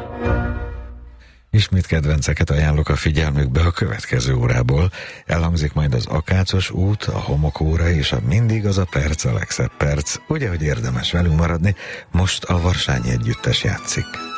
Ismét kedvenceket ajánlok a figyelmükbe a következő órából. Elhangzik majd az Akácos út, a Homokóra és a Mindig az a perc a legszebb perc. Ugye, hogy érdemes velünk maradni, most a Varsányi Együttes játszik.